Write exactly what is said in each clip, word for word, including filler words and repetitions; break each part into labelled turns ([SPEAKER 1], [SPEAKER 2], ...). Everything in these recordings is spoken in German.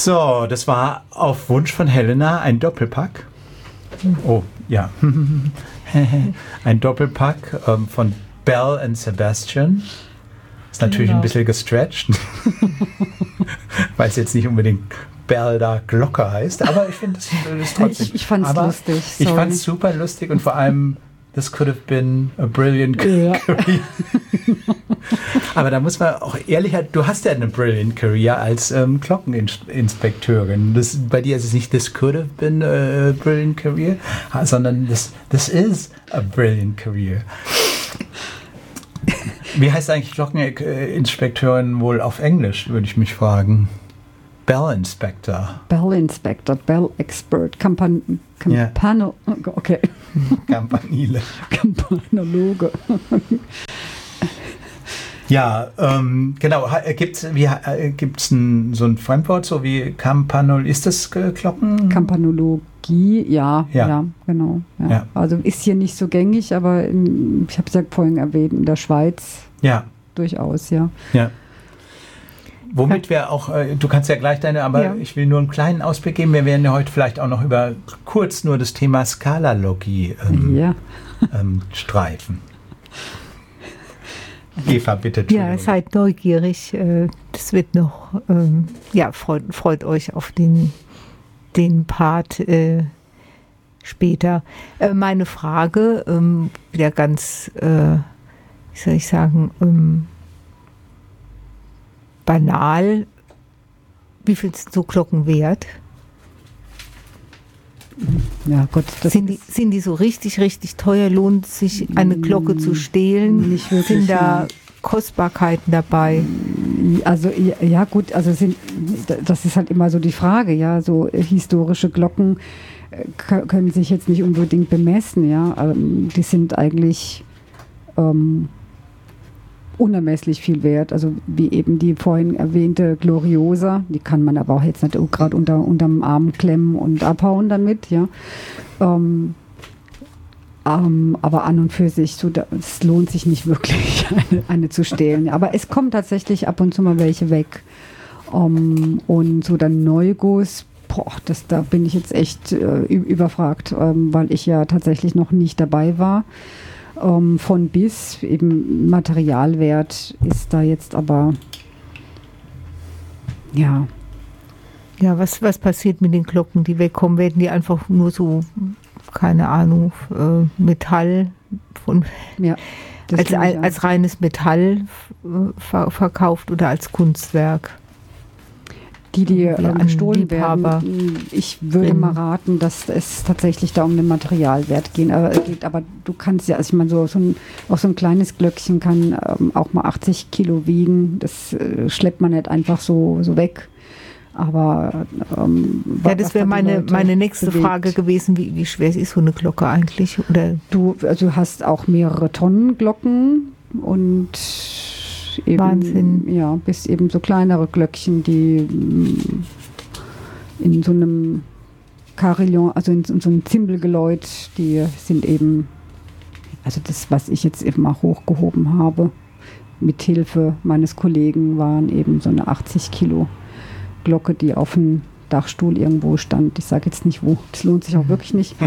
[SPEAKER 1] So, das war auf Wunsch von Helena ein Doppelpack. Oh, ja. Ein Doppelpack ähm, von Belle and Sebastian. Ist natürlich genau. ein bisschen gestretched, weil es jetzt nicht unbedingt Belle da Glocke heißt, aber ich finde das, das trotzdem.
[SPEAKER 2] Ich, ich fand es lustig.
[SPEAKER 1] Sorry. Ich fand es super lustig und vor allem, this could have been a brilliant
[SPEAKER 2] ja.
[SPEAKER 1] career. Aber da muss man auch ehrlich, du hast ja eine brilliant career als ähm, Glockeninspekteurin. Das, bei dir ist es nicht this could have been a brilliant career, sondern this, this is a brilliant career. Wie heißt eigentlich Glockeninspekteurin wohl auf Englisch, würde ich mich fragen. Bell Inspector.
[SPEAKER 2] Bell Inspector, Bell Expert, Campan Campano, yeah. okay.
[SPEAKER 1] Campanile.
[SPEAKER 2] Campanologe.
[SPEAKER 1] Ja, ähm, genau. Gibt es gibt's ein, so ein Fremdwort, so wie Campanol, ist das Glocken?
[SPEAKER 2] Campanologie, ja, ja, ja genau. Ja.
[SPEAKER 1] Ja.
[SPEAKER 2] Also ist hier nicht so gängig, aber in, ich habe es ja vorhin erwähnt, in der Schweiz
[SPEAKER 1] ja.
[SPEAKER 2] durchaus, ja.
[SPEAKER 1] Ja. Womit wir auch, du kannst ja gleich deine, aber ja. ich will nur einen kleinen Ausblick geben. Wir werden ja heute vielleicht auch noch über kurz nur das Thema Skalalogie ähm,
[SPEAKER 2] ja.
[SPEAKER 1] ähm, streifen. Eva, bitte.
[SPEAKER 3] Ja, seid neugierig. Das wird noch, ja, freut, freut euch auf den, den Part äh, später. Äh, meine Frage, ähm, wieder ganz, äh, wie soll ich sagen, ähm, banal, wie viel sind so Glocken wert?
[SPEAKER 2] Ja, Gott, das
[SPEAKER 3] sind, die, sind die so richtig, richtig teuer? Lohnt sich eine Glocke zu stehlen?
[SPEAKER 2] Nicht wirklich,
[SPEAKER 3] sind da
[SPEAKER 2] ja.
[SPEAKER 3] Kostbarkeiten dabei?
[SPEAKER 2] Also ja gut, also sind, das ist halt immer so die Frage, ja, so historische Glocken können sich jetzt nicht unbedingt bemessen, ja, die sind eigentlich ähm, unermesslich viel wert, also wie eben die vorhin erwähnte Gloriosa, die kann man aber auch jetzt nicht gerade unter unterm Arm klemmen und abhauen damit, ja. Ähm, ähm, aber an und für sich, so, es lohnt sich nicht wirklich, eine, eine zu stehlen. Aber es kommen tatsächlich ab und zu mal welche weg. Um, und so der Neuguss, boah, das, da bin ich jetzt echt äh, überfragt, ähm, weil ich ja tatsächlich noch nicht dabei war. Um, von bis, eben Materialwert ist da jetzt aber, ja.
[SPEAKER 3] Ja, was, was passiert mit den Glocken, die wegkommen? Werden die einfach nur so, keine Ahnung, äh, Metall von, ja, als, als, als reines Metall ver- verkauft oder als Kunstwerk?
[SPEAKER 2] Die, die ähm, gestohlen werden, ich würde mal raten, dass es tatsächlich da um den Materialwert gehen, aber, geht. Aber du kannst ja, also ich meine, so, so ein, auch so ein kleines Glöckchen kann ähm, auch mal achtzig Kilo wiegen. Das äh, schleppt man nicht einfach so, so weg. Aber ähm,
[SPEAKER 3] ja, das wäre meine, meine nächste bewegt. Frage gewesen, wie, wie schwer ist so eine Glocke eigentlich? Oder?
[SPEAKER 2] Du, also du hast auch mehrere Tonnen Glocken und eben,
[SPEAKER 3] Wahnsinn.
[SPEAKER 2] Ja, bis eben so kleinere Glöckchen, die in so einem Carillon, also in, in so einem Zimbelgeläut, die sind eben, also das, was ich jetzt eben auch hochgehoben habe, mit Hilfe meines Kollegen, waren eben so eine achtzig Kilo Glocke, die auf dem Dachstuhl irgendwo stand. Ich sage jetzt nicht wo, das lohnt sich auch wirklich nicht.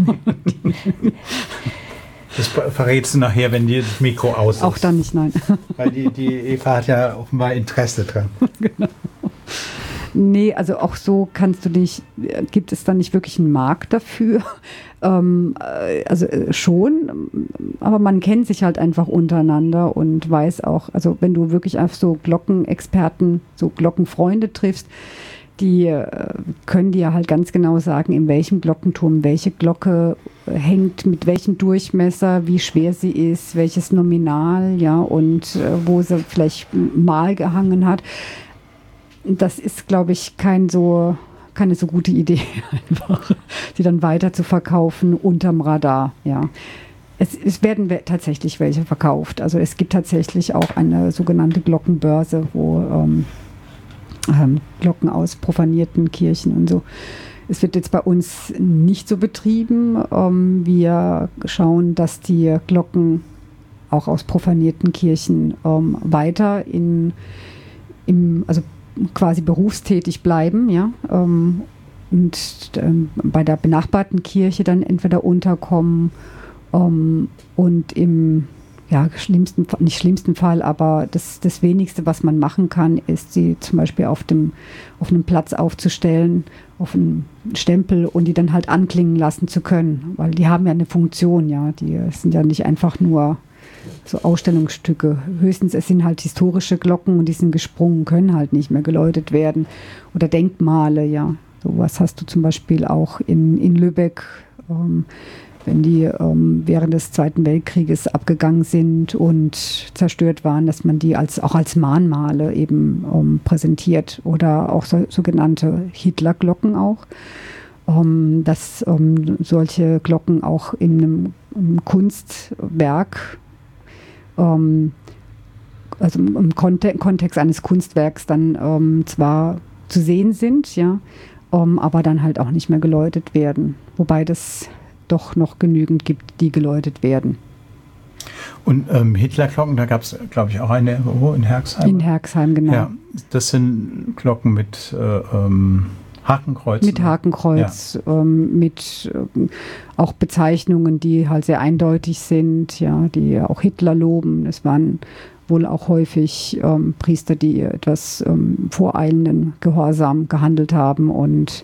[SPEAKER 1] Das verrätst du nachher, wenn dir das Mikro aus ist.
[SPEAKER 2] Auch dann nicht, nein.
[SPEAKER 1] Weil die, die Eva hat ja offenbar Interesse dran.
[SPEAKER 2] Genau. Nee, also auch so kannst du dich, gibt es da nicht wirklich einen Markt dafür? Ähm, also schon, aber man kennt sich halt einfach untereinander und weiß auch, also wenn du wirklich auf so Glockenexperten, so Glockenfreunde triffst, die können dir halt ganz genau sagen, in welchem Glockenturm welche Glocke hängt, mit welchem Durchmesser, wie schwer sie ist, welches Nominal, ja, und äh, wo sie vielleicht mal gehangen hat. Das ist, glaube ich, kein so, keine so gute Idee, einfach, die dann weiter zu verkaufen unterm Radar, ja. Es, es werden tatsächlich welche verkauft. Also es gibt tatsächlich auch eine sogenannte Glockenbörse, wo ähm, ähm, Glocken aus profanierten Kirchen und so. Es wird jetzt bei uns nicht so betrieben. Ähm, wir schauen, dass die Glocken auch aus profanierten Kirchen ähm, weiter in, im, also quasi berufstätig bleiben, ja, ähm, und ähm, bei der benachbarten Kirche dann entweder unterkommen ähm, und im ja, schlimmsten, nicht schlimmsten Fall, aber das, das Wenigste, was man machen kann, ist, sie zum Beispiel auf dem auf einem Platz aufzustellen, auf einen Stempel und die dann halt anklingen lassen zu können, weil die haben ja eine Funktion, ja, die sind ja nicht einfach nur so Ausstellungsstücke. Höchstens es sind halt historische Glocken und die sind gesprungen, können halt nicht mehr geläutet werden. Oder Denkmale, ja. Sowas hast du zum Beispiel auch in, in Lübeck, ähm, wenn die ähm, während des Zweiten Weltkrieges abgegangen sind und zerstört waren, dass man die als, auch als Mahnmale eben ähm, präsentiert. Oder auch so, sogenannte Hitlerglocken auch. Ähm, dass ähm, solche Glocken auch in einem, einem Kunstwerk, ähm, also im Konte- Kontext eines Kunstwerks dann ähm, zwar zu sehen sind, ja, ähm, aber dann halt auch nicht mehr geläutet werden. Wobei das doch noch genügend gibt, die geläutet werden.
[SPEAKER 1] Und ähm, Hitlerglocken, da gab es, glaube ich, auch eine oh, in Herxheim.
[SPEAKER 2] In Herxheim, genau.
[SPEAKER 1] Ja, das sind Glocken mit äh, ähm, Hakenkreuz.
[SPEAKER 2] Mit Hakenkreuz, ja. ähm, mit ähm, auch Bezeichnungen, die halt sehr eindeutig sind, ja, die auch Hitler loben. Es waren wohl auch häufig ähm, Priester, die etwas ähm, voreilenden Gehorsam gehandelt haben. Und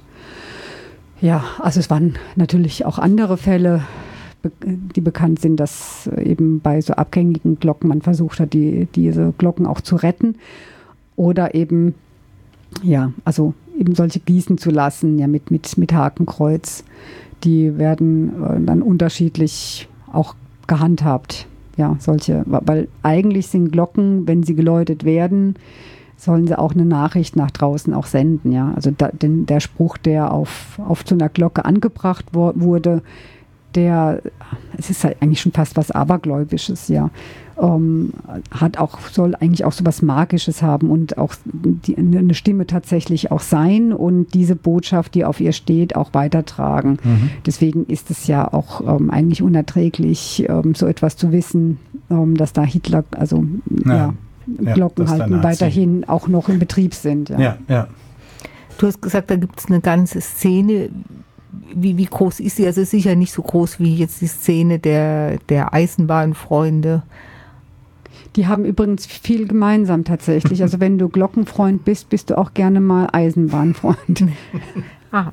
[SPEAKER 2] ja, also es waren natürlich auch andere Fälle, die bekannt sind, dass eben bei so abgängigen Glocken man versucht hat, die, diese Glocken auch zu retten. Oder eben, ja, also eben solche gießen zu lassen, ja, mit, mit, mit Hakenkreuz. Die werden äh, dann unterschiedlich auch gehandhabt. Ja, solche, weil eigentlich sind Glocken, wenn sie geläutet werden, sollen sie auch eine Nachricht nach draußen auch senden, ja. Also da, denn der Spruch, der auf, auf so einer Glocke angebracht wo, wurde, der, es ist halt eigentlich schon fast was Abergläubisches, ja. Ähm, hat auch, soll eigentlich auch so was Magisches haben und auch die, eine Stimme tatsächlich auch sein und diese Botschaft, die auf ihr steht, auch weitertragen. Mhm. Deswegen ist es ja auch ähm, eigentlich unerträglich, ähm, so etwas zu wissen, ähm, dass da Hitler, also ja, ja Glocken ja, halt weiterhin auch noch in Betrieb sind. Ja,
[SPEAKER 1] ja. ja.
[SPEAKER 3] Du hast gesagt, da gibt es eine ganze Szene. Wie, wie groß ist sie? Also sicher nicht so groß wie jetzt die Szene der, der Eisenbahnfreunde.
[SPEAKER 2] Die haben übrigens viel gemeinsam tatsächlich. Also wenn du Glockenfreund bist, bist du auch gerne mal Eisenbahnfreund.
[SPEAKER 3] Ah.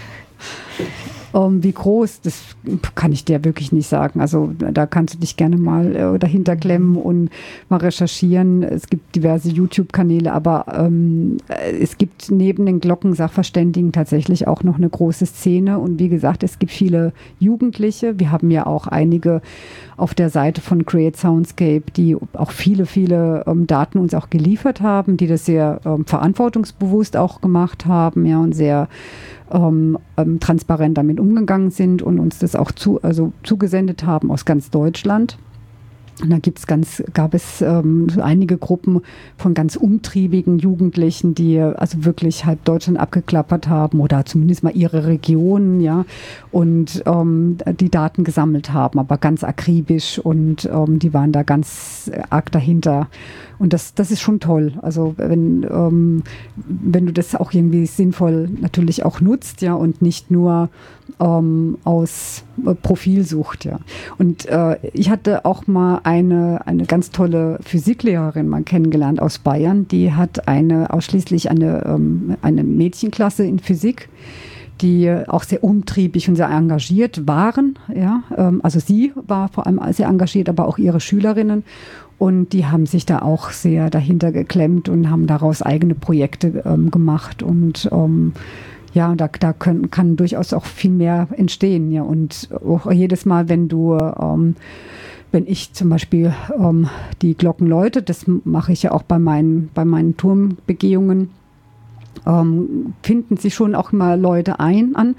[SPEAKER 2] Um, wie groß, das kann ich dir wirklich nicht sagen. Also da kannst du dich gerne mal äh, dahinter klemmen und mal recherchieren. Es gibt diverse YouTube-Kanäle, aber ähm, es gibt neben den Glockensachverständigen tatsächlich auch noch eine große Szene. Und wie gesagt, es gibt viele Jugendliche. Wir haben ja auch einige auf der Seite von Create Soundscape, die auch viele, viele ähm, Daten uns auch geliefert haben, die das sehr ähm, verantwortungsbewusst auch gemacht haben, ja, und sehr Ähm, ähm, transparent damit umgegangen sind und uns das auch zu, also zugesendet haben aus ganz Deutschland. Und da gibt's ganz, gab es ähm, einige Gruppen von ganz umtriebigen Jugendlichen, die also wirklich halb Deutschland abgeklappert haben oder zumindest mal ihre Region, ja, und ähm, die Daten gesammelt haben, aber ganz akribisch und ähm, die waren da ganz arg dahinter. Und das, das ist schon toll. Also wenn, ähm, wenn du das auch irgendwie sinnvoll natürlich auch nutzt, ja, und nicht nur ähm, aus äh, Profilsucht, ja. Und äh, ich hatte auch mal eine, eine ganz tolle Physiklehrerin mal kennengelernt aus Bayern, die hat eine ausschließlich eine, ähm, eine Mädchenklasse in Physik, die auch sehr umtriebig und sehr engagiert waren, ja. Ähm, also sie war vor allem sehr engagiert, aber auch ihre Schülerinnen. Und die haben sich da auch sehr dahinter geklemmt und haben daraus eigene Projekte ähm, gemacht. Und ähm, ja, da, da können, kann durchaus auch viel mehr entstehen. Ja. Und auch jedes Mal, wenn du, ähm, wenn ich zum Beispiel ähm, die Glocken läute, das mache ich ja auch bei meinen, bei meinen Turmbegehungen, Ähm, finden sich schon auch mal Leute ein an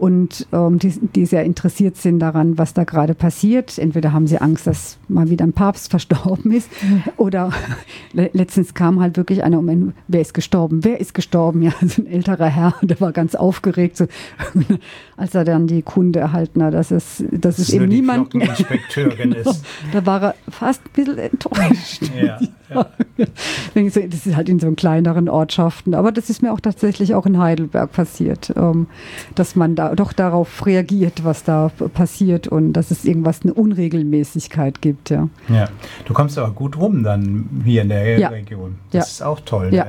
[SPEAKER 2] und ähm, die, die sehr interessiert sind daran, was da gerade passiert. Entweder haben sie Angst, dass mal wieder ein Papst verstorben ist, mhm. oder le- letztens kam halt wirklich einer um einen, wer ist gestorben? Wer ist gestorben? Ja, so ein älterer Herr, der war ganz aufgeregt, so, als er dann die Kunde erhalten hat, dass es, dass
[SPEAKER 1] das
[SPEAKER 2] es eben niemand
[SPEAKER 1] mehr ist.
[SPEAKER 2] Da war er fast ein bisschen enttäuscht.
[SPEAKER 1] Ja, ja.
[SPEAKER 2] Das ist halt in so kleineren Ortschaften. Aber das ist mir auch tatsächlich auch in Heidelberg passiert, ähm, dass man da doch darauf reagiert, was da passiert und dass es irgendwas, eine Unregelmäßigkeit gibt. Ja.
[SPEAKER 1] Ja. Du kommst aber gut rum dann hier in der
[SPEAKER 2] ja.
[SPEAKER 1] Region. Das
[SPEAKER 2] ja.
[SPEAKER 1] ist auch toll.
[SPEAKER 2] Ja.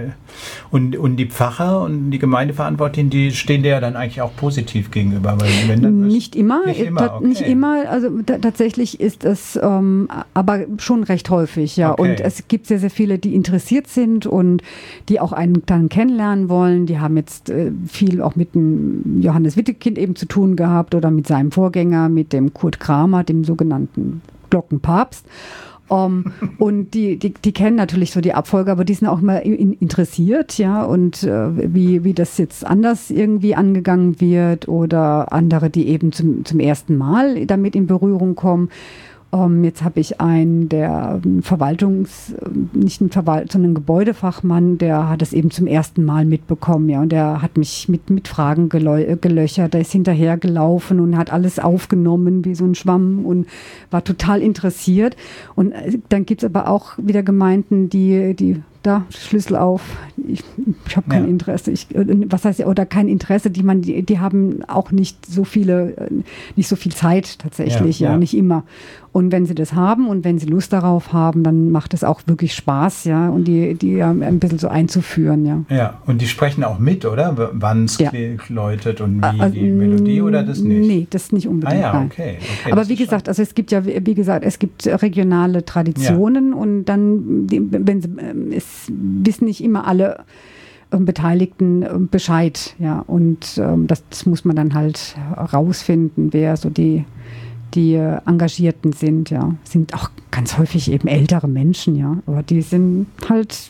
[SPEAKER 1] Und, und die Pfarrer und die Gemeindeverantwortlichen, die stehen dir ja dann eigentlich auch positiv gegenüber. Weil wenn dann
[SPEAKER 2] nicht immer.
[SPEAKER 1] Nicht immer, okay.
[SPEAKER 2] Nicht immer. Also t- tatsächlich ist es ähm, aber schon recht häufig. Ja.
[SPEAKER 1] Okay.
[SPEAKER 2] Und es gibt sehr, sehr viele, die interessiert sind und die auch einen dann kennenlernen wollen. Die haben jetzt äh, viel auch mit dem Johannes Wittekind eben zu tun gehabt oder mit seinem Vorgänger, mit dem Kurt Kramer, dem sogenannten Glockenpapst. Um, und die, die, die kennen natürlich so die Abfolge, aber die sind auch immer in, interessiert, ja, und äh, wie, wie das jetzt anders irgendwie angegangen wird oder andere, die eben zum, zum ersten Mal damit in Berührung kommen. Um, jetzt habe ich einen, der Verwaltungs-, nicht ein Verwalt-, sondern ein Gebäudefachmann, der hat es eben zum ersten Mal mitbekommen, ja, und der hat mich mit, mit Fragen gelö- gelöchert, der ist hinterher gelaufen und hat alles aufgenommen wie so ein Schwamm und war total interessiert. Und dann gibt es aber auch wieder Gemeinden, die, die da, Schlüssel auf, ich, ich habe kein ja. Interesse, ich, was heißt, oder kein Interesse, die man, die, die haben auch nicht so viele, nicht so viel Zeit tatsächlich, ja, ja, ja, nicht immer. Und wenn sie das haben und wenn sie Lust darauf haben, dann macht es auch wirklich Spaß, ja, und die, die ein bisschen so einzuführen, ja.
[SPEAKER 1] Ja, und die sprechen auch mit, oder? Wann es
[SPEAKER 2] ja.
[SPEAKER 1] läutet und wie also, die Melodie oder das nicht?
[SPEAKER 2] Nee, das nicht unbedingt.
[SPEAKER 1] Ah ja, okay. okay
[SPEAKER 2] aber wie gesagt, also es gibt ja, wie gesagt, es gibt regionale Traditionen ja. und dann, wenn sie, es wissen nicht immer alle Beteiligten Bescheid, ja, und ähm, das, das muss man dann halt rausfinden, wer so die die Engagierten sind, ja, sind auch ganz häufig eben ältere Menschen, ja, aber die sind halt,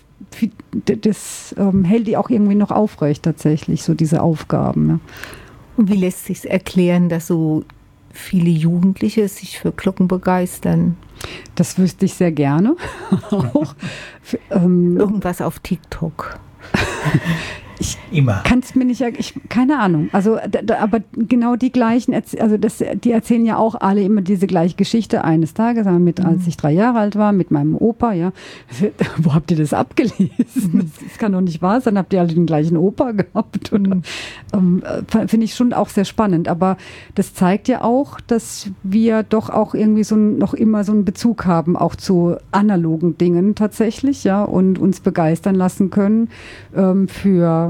[SPEAKER 2] das ähm, hält die auch irgendwie noch aufrecht tatsächlich, so diese Aufgaben. Ja.
[SPEAKER 3] Und wie lässt sich erklären, dass so viele Jugendliche sich für Glocken begeistern?
[SPEAKER 2] Das wüsste ich sehr gerne. auch, für, ähm,
[SPEAKER 3] Irgendwas auf TikTok.
[SPEAKER 2] Ich kann es mir nicht, ich, keine Ahnung. Also, da, da, aber genau die gleichen, also das, die erzählen ja auch alle immer diese gleiche Geschichte eines Tages, mit, mhm. als ich drei Jahre alt war, mit meinem Opa, ja. Wo habt ihr das abgelesen? Mhm. Das, das kann doch nicht wahr sein. Habt ihr alle den gleichen Opa gehabt? Oder, ähm, finde ich schon auch sehr spannend. Aber das zeigt ja auch, dass wir doch auch irgendwie so ein, noch immer so einen Bezug haben, auch zu analogen Dingen tatsächlich, ja, und uns begeistern lassen können ähm, für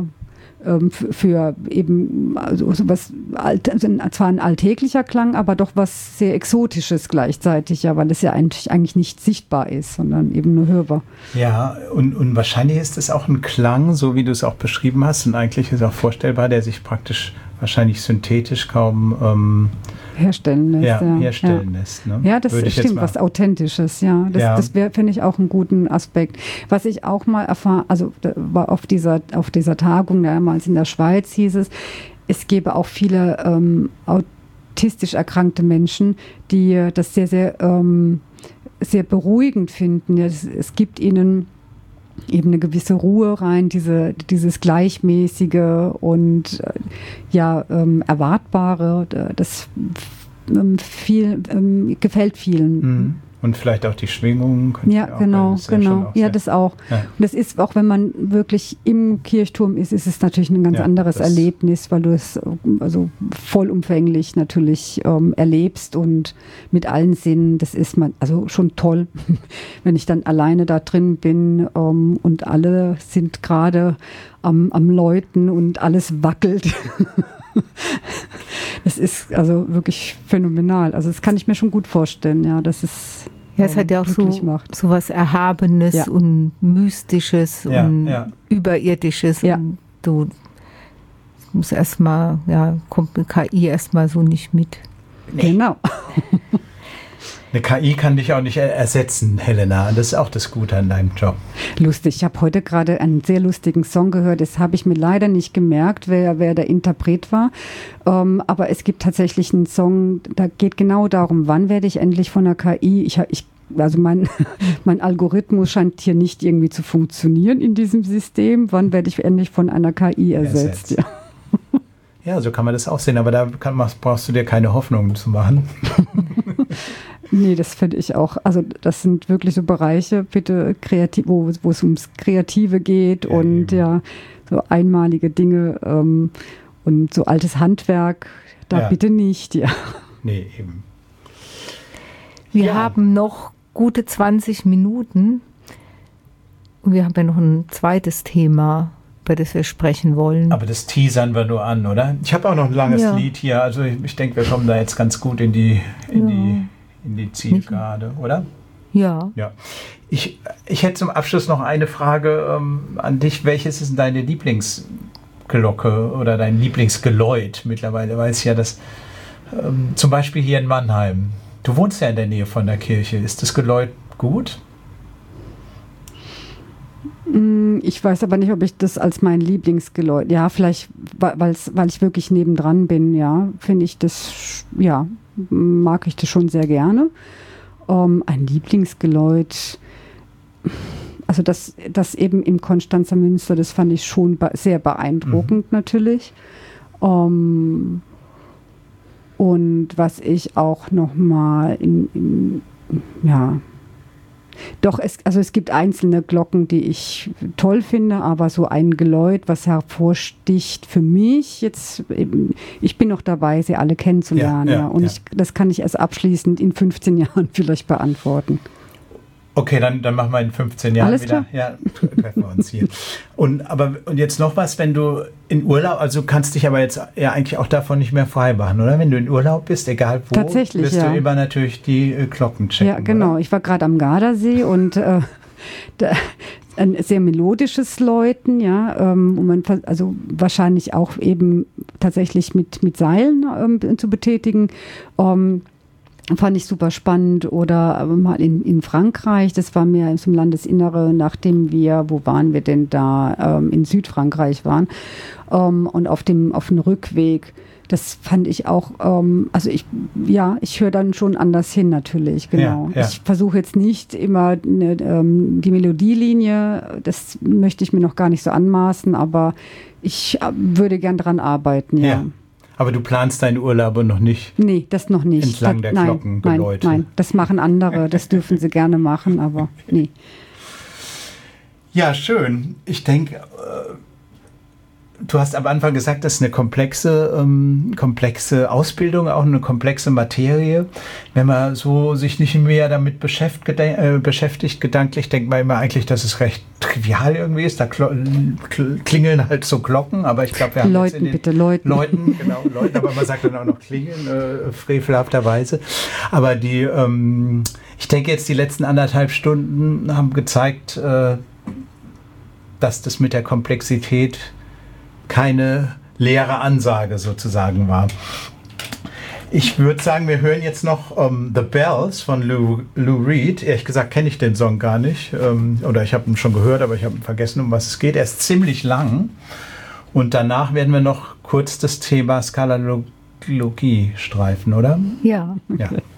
[SPEAKER 2] für eben also sowas, also zwar ein alltäglicher Klang, aber doch was sehr Exotisches gleichzeitig, ja, weil es ja eigentlich, eigentlich nicht sichtbar ist, sondern eben nur hörbar.
[SPEAKER 1] Ja, und, und wahrscheinlich ist es auch ein Klang, so wie du es auch beschrieben hast, und eigentlich ist es auch vorstellbar, der sich praktisch wahrscheinlich synthetisch kaum ähm,
[SPEAKER 2] herstellen lässt.
[SPEAKER 1] Ja,
[SPEAKER 2] ja.
[SPEAKER 1] herstellen
[SPEAKER 2] ja.
[SPEAKER 1] lässt. Ne?
[SPEAKER 2] Ja, das stimmt, was Authentisches, ja. Das,
[SPEAKER 1] ja.
[SPEAKER 2] das finde ich auch einen guten Aspekt. Was ich auch mal erfahren, also war auf dieser, auf dieser Tagung damals in der Schweiz hieß es, es gäbe auch viele ähm, autistisch erkrankte Menschen, die das sehr, sehr, ähm, sehr beruhigend finden. Es, es gibt ihnen eben eine gewisse Ruhe rein, diese, dieses Gleichmäßige und äh, ja, ähm, Erwartbare, das ähm, viel, ähm, gefällt vielen.
[SPEAKER 1] Mhm. Und vielleicht auch die Schwingungen.
[SPEAKER 2] Ja, genau, genau. Ja, das auch. Ja. Und das ist, auch wenn man wirklich im Kirchturm ist, ist es natürlich ein ganz ja, anderes Erlebnis, weil du es also vollumfänglich natürlich ähm, erlebst und mit allen Sinnen. Das ist man, also schon toll, wenn ich dann alleine da drin bin ähm, und alle sind gerade am, am Läuten und alles wackelt. Das ist also wirklich phänomenal. Also das kann ich mir schon gut vorstellen, ja, das ist
[SPEAKER 3] ja, es hat ja auch so, so was Erhabenes ja. und Mystisches ja, und ja. Überirdisches.
[SPEAKER 2] Ja.
[SPEAKER 3] Und du musst erstmal, ja, kommt mit K I erstmal so nicht mit.
[SPEAKER 2] Genau.
[SPEAKER 1] Eine K I kann dich auch nicht ersetzen, Helena. Das ist auch das Gute an deinem Job.
[SPEAKER 2] Lustig. Ich habe heute gerade einen sehr lustigen Song gehört. Das habe ich mir leider nicht gemerkt, wer, wer der Interpret war. Ähm, aber es gibt tatsächlich einen Song, da geht genau darum, wann werde ich endlich von der K I, ich, ich also mein, mein Algorithmus scheint hier nicht irgendwie zu funktionieren in diesem System. Wann werde ich endlich von einer K I ersetzt?
[SPEAKER 1] ersetzt. Ja. Ja, so kann man das auch sehen, aber da kann, brauchst du dir keine Hoffnungen zu machen.
[SPEAKER 2] Nee, das finde ich auch. Also das sind wirklich so Bereiche, bitte kreativ, wo, wo es ums Kreative geht, ja, und eben. Ja, so einmalige Dinge ähm, und so altes Handwerk, da ja. bitte nicht. Ja.
[SPEAKER 1] Nee, eben.
[SPEAKER 3] Wir
[SPEAKER 1] ja.
[SPEAKER 3] haben noch gute zwanzig Minuten und wir haben ja noch ein zweites Thema, über das wir sprechen wollen.
[SPEAKER 1] Aber das teasern wir nur an, oder? Ich habe auch noch ein langes
[SPEAKER 3] ja.
[SPEAKER 1] Lied hier, also ich, ich denke, wir kommen da jetzt ganz gut in die, in
[SPEAKER 3] ja.
[SPEAKER 1] die, in die Zielgerade, oder?
[SPEAKER 3] Ja.
[SPEAKER 1] Ja. Ich, ich hätte zum Abschluss noch eine Frage ähm, an dich. Welches ist denn deine Lieblingsglocke oder dein Lieblingsgeläut? Mittlerweile weiß ich ja, dass ähm, zum Beispiel hier in Mannheim, du wohnst ja in der Nähe von der Kirche, ist das Geläut gut?
[SPEAKER 2] Ich weiß aber nicht, ob ich das als mein Lieblingsgeläut, ja, vielleicht, weil's, weil ich wirklich nebendran bin, ja, finde ich das, ja, mag ich das schon sehr gerne. Um, ein Lieblingsgeläut, also das, das eben im Konstanzer Münster, das fand ich schon be- sehr beeindruckend, mhm. natürlich. Um, und was ich auch nochmal in, in, ja, Doch, es, also es gibt einzelne Glocken, die ich toll finde, aber so ein Geläut, was hervorsticht für mich jetzt, eben, ich bin noch dabei, sie alle kennenzulernen. Ja, ja, und ja. Ich, das kann ich erst abschließend in fünfzehn Jahren vielleicht beantworten.
[SPEAKER 1] Okay, dann, dann machen wir in fünfzehn Jahren
[SPEAKER 2] Alles
[SPEAKER 1] wieder.
[SPEAKER 2] Klar?
[SPEAKER 1] Ja, treffen wir uns hier. Und, aber, und jetzt noch was, wenn du in Urlaub, also kannst dich aber jetzt ja eigentlich auch davon nicht mehr frei machen, oder? Wenn du in Urlaub bist, egal wo,
[SPEAKER 2] Tatsächlich,
[SPEAKER 1] wirst
[SPEAKER 2] ja.
[SPEAKER 1] du immer natürlich die äh, Glocken checken.
[SPEAKER 2] Ja, genau.
[SPEAKER 1] Oder?
[SPEAKER 2] Ich war gerade am Gardasee und äh, da, ein sehr melodisches Läuten, ja, ähm, wo man also wahrscheinlich auch eben tatsächlich mit, mit Seilen ähm, zu betätigen. Ähm, Fand ich super spannend. Oder mal in, in Frankreich, das war mehr im Landesinnere, nachdem wir, wo waren wir denn da, ähm, in Südfrankreich waren. Ähm, und auf dem, auf dem Rückweg, das fand ich auch, ähm, also ich, ja, ich höre dann schon anders hin natürlich, genau.
[SPEAKER 1] Ja, ja.
[SPEAKER 2] Ich versuche jetzt nicht immer eine, ähm, die Melodielinie, das möchte ich mir noch gar nicht so anmaßen, aber ich äh, würde gern dran arbeiten, ja.
[SPEAKER 1] ja. Aber du planst deine Urlaube noch nicht?
[SPEAKER 2] Nee, das noch nicht.
[SPEAKER 1] Entlang der
[SPEAKER 2] nein,
[SPEAKER 1] Glockengeläute?
[SPEAKER 2] Nein, nein, das machen andere, das dürfen sie gerne machen, aber nee.
[SPEAKER 1] Ja, schön. Ich denke, äh, du hast am Anfang gesagt, das ist eine komplexe, ähm, komplexe Ausbildung, auch eine komplexe Materie. Wenn man so sich nicht mehr damit beschäftigt, äh, beschäftigt gedanklich, denkt man immer eigentlich, dass es recht trivial irgendwie ist. Da klingeln halt so Glocken, aber ich glaube, wir haben
[SPEAKER 2] Läuten,
[SPEAKER 1] jetzt in den
[SPEAKER 2] bitte, Läuten.
[SPEAKER 1] Läuten, genau, Läuten, aber man sagt dann auch noch klingeln, äh, frevelhafterweise. Aber die, ähm, ich denke jetzt, die letzten anderthalb Stunden haben gezeigt, äh, dass das mit der Komplexität keine leere Ansage sozusagen war. Ich würde sagen, wir hören jetzt noch um, The Bells von Lou, Lou Reed. Ehrlich gesagt kenne ich den Song gar nicht. Ähm, oder ich habe ihn schon gehört, aber ich habe vergessen, um was es geht. Er ist ziemlich lang. Und danach werden wir noch kurz das Thema Skalalogie streifen, oder?
[SPEAKER 3] Ja.
[SPEAKER 2] Okay.
[SPEAKER 1] Ja.